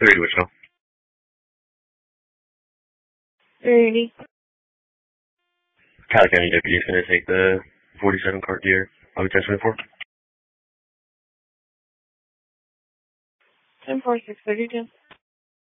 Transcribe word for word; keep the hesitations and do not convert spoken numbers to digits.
Ready to know. Ready. Cali County deputy is going to take the forty-seven cart deer. I'll be ten twenty-four. ten four six thirty two.